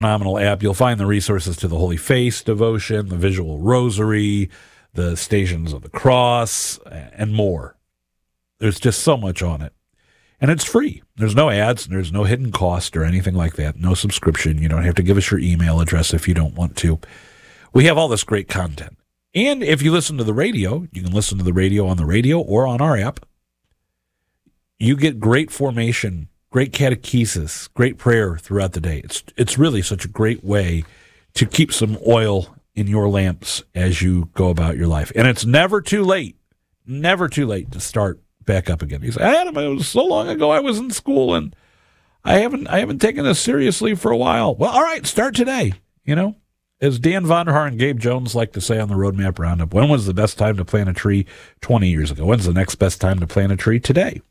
phenomenal app. You'll find the resources to the Holy Face devotion, the visual rosary, the Stations of the Cross, and more. There's just so much on it. And it's free. There's no ads. There's no hidden cost or anything like that. No subscription. You don't have to give us your email address if you don't want to. We have all this great content. And if you listen to the radio, you can listen to the radio on the radio or on our app. You get great formation, great catechesis, great prayer throughout the day. It's really such a great way to keep some oil in your lamps as you go about your life. And it's never too late to start back up again. You say, Adam, it was so long ago I was in school and I haven't taken this seriously for a while. Well, all right, start today. As Dan Vonderhaar and Gabe Jones like to say on the Roadmap Roundup, when was the best time to plant a tree? 20 years ago. When's the next best time to plant a tree? Today.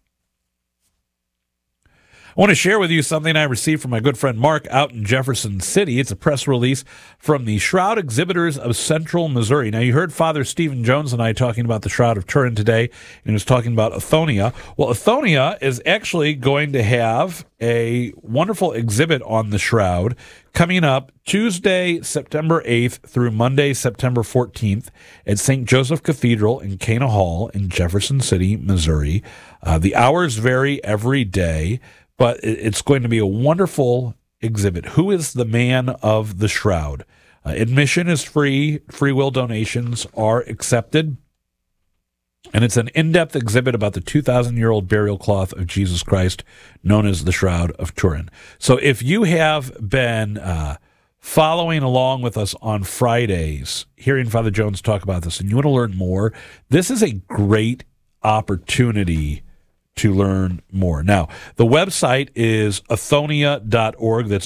I want to share with you something I received from my good friend Mark out in Jefferson City. It's a press release from the Shroud Exhibitors of Central Missouri. Now, you heard Father Stephen Jones and I talking about the Shroud of Turin today, and he was talking about Athonia. Well, Athonia is actually going to have a wonderful exhibit on the Shroud coming up Tuesday, September 8th through Monday, September 14th at St. Joseph Cathedral in Cana Hall in Jefferson City, Missouri. The hours vary every day, but it's going to be a wonderful exhibit. Who is the man of the Shroud? Admission is free. Free will donations are accepted. And it's an in-depth exhibit about the 2,000-year-old burial cloth of Jesus Christ, known as the Shroud of Turin. So if you have been following along with us on Fridays, hearing Father Jones talk about this, and you want to learn more, this is a great opportunity to learn more. Now, the website is athonia.org. That's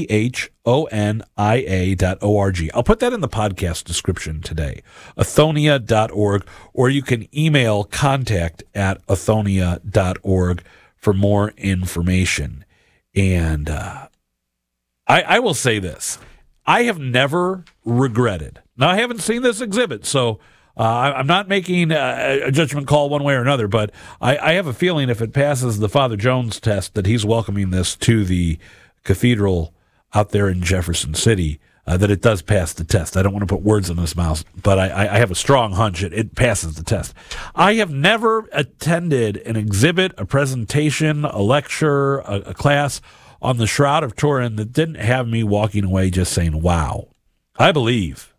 OTHONIA.org. I'll put that in the podcast description today. Athonia.org, or you can email contact@athonia.org for more information. And I will say this. I have never regretted. Now, I haven't seen this exhibit, so I'm not making a judgment call one way or another, but I have a feeling if it passes the Father Jones test that he's welcoming this to the cathedral out there in Jefferson City, that it does pass the test. I don't want to put words in his mouth, but I have a strong hunch it passes the test. I have never attended an exhibit, a presentation, a lecture, a class on the Shroud of Turin that didn't have me walking away just saying, wow, I believe.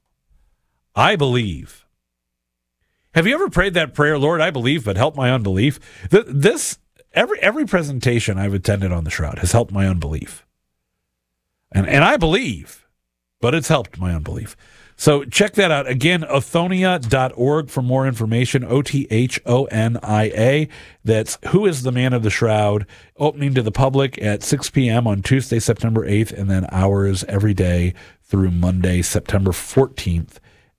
Have you ever prayed that prayer, Lord, I believe, but help my unbelief? Every presentation I've attended on the Shroud has helped my unbelief. And I believe, but it's helped my unbelief. So check that out. Again, athonia.org for more information, OTHONIA. That's Who is the Man of the Shroud, opening to the public at 6 p.m. on Tuesday, September 8th, and then hours every day through Monday, September 14th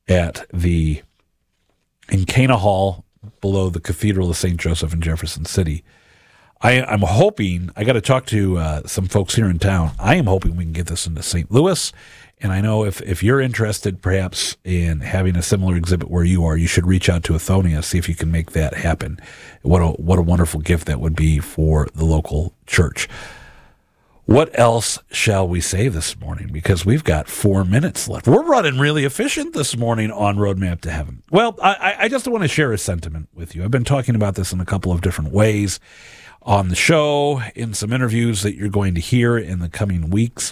in Cana Hall, below the Cathedral of St. Joseph in Jefferson City. I'm hoping, I got to talk to some folks here in town. I am hoping we can get this into St. Louis. And I know if you're interested perhaps in having a similar exhibit where you are, you should reach out to Athonia, see if you can make that happen. What a wonderful gift that would be for the local church. What else shall we say this morning? Because we've got 4 minutes left. We're running really efficient this morning on Roadmap to Heaven. Well, I just want to share a sentiment with you. I've been talking about this in a couple of different ways on the show, in some interviews that you're going to hear in the coming weeks.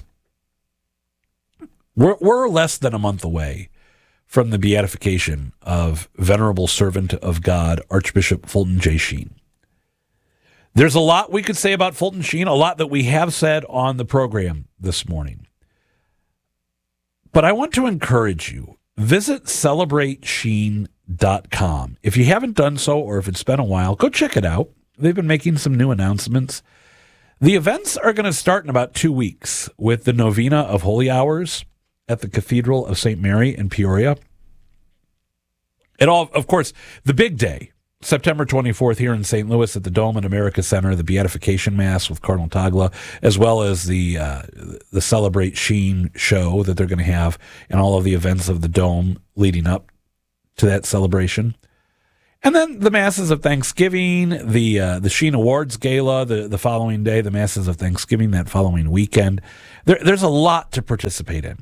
We're less than a month away from the beatification of Venerable Servant of God, Archbishop Fulton J. Sheen. There's a lot we could say about Fulton Sheen, a lot that we have said on the program this morning. But I want to encourage you, visit celebratesheen.com. If you haven't done so, or if it's been a while, go check it out. They've been making some new announcements. The events are going to start in about 2 weeks with the Novena of Holy Hours at the Cathedral of St. Mary in Peoria. And all, of course, the big day, September 24th here in St. Louis at the Dome at America Center, the Beatification Mass with Cardinal Tagla, as well as the Celebrate Sheen show that they're going to have and all of the events of the Dome leading up to that celebration. And then the Masses of Thanksgiving, the Sheen Awards Gala the following day, the Masses of Thanksgiving that following weekend. There's a lot to participate in.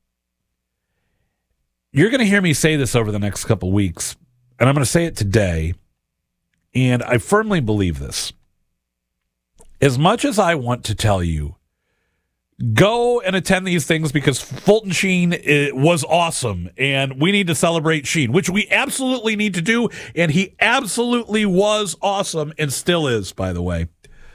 You're going to hear me say this over the next couple weeks, and I'm going to say it today, and I firmly believe this. As much as I want to tell you, go and attend these things because Fulton Sheen was awesome, and we need to celebrate Sheen, which we absolutely need to do, and he absolutely was awesome and still is, by the way.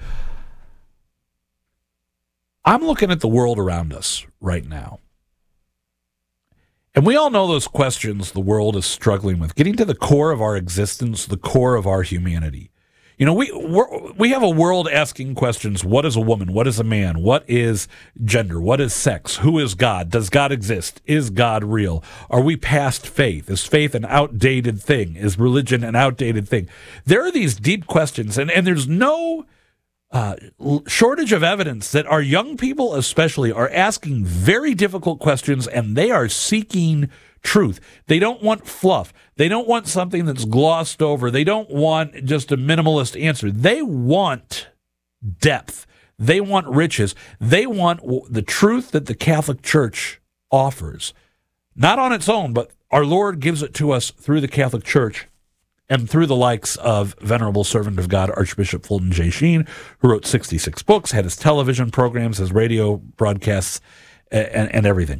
I'm looking at the world around us right now. And we all know those questions the world is struggling with, getting to the core of our existence, the core of our humanity. You know, we have a world asking questions. What is a woman? What is a man? What is gender? What is sex? Who is God? Does God exist? Is God real? Are we past faith? Is faith an outdated thing? Is religion an outdated thing? There are these deep questions, and there's no shortage of evidence that our young people especially are asking very difficult questions, and they are seeking truth. They don't want fluff. They don't want something that's glossed over. They don't want just a minimalist answer. They want depth. They want riches. They want the truth that the Catholic Church offers. Not on its own, but our Lord gives it to us through the Catholic Church and through the likes of Venerable Servant of God, Archbishop Fulton J. Sheen, who wrote 66 books, had his television programs, his radio broadcasts, and everything.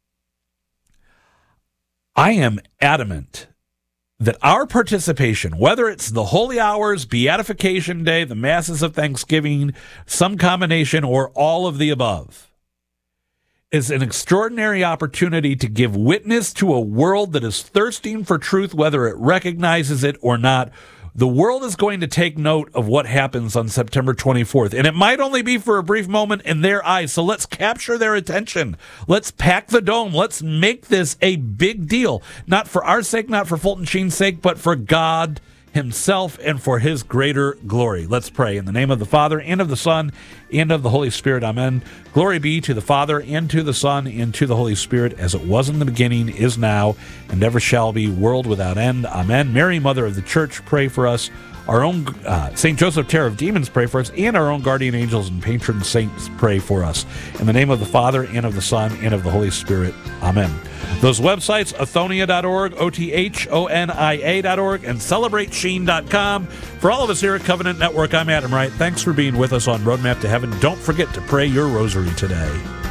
I am adamant that our participation, whether it's the Holy Hours, Beatification Day, the Masses of Thanksgiving, some combination, or all of the above, is an extraordinary opportunity to give witness to a world that is thirsting for truth, whether it recognizes it or not. The world is going to take note of what happens on September 24th, and it might only be for a brief moment in their eyes, so let's capture their attention. Let's pack the dome. Let's make this a big deal, not for our sake, not for Fulton Sheen's sake, but for God himself and for his greater glory. Let's pray. In the name of the Father, and of the Son, and of the Holy Spirit. Amen. Glory be to the Father, and to the Son, and to the Holy Spirit, as it was in the beginning, is now, and ever shall be, world without end. Amen. Mary, Mother of the Church, pray for us. Our own St. Joseph, Terror of Demons, pray for us, and our own guardian angels and patron saints, pray for us. In the name of the Father, and of the Son, and of the Holy Spirit. Amen. Those websites, Othonia.org, Othonia.org, and CelebrateSheen.com. For all of us here at Covenant Network, I'm Adam Wright. Thanks for being with us on Roadmap to Heaven. Don't forget to pray your rosary today.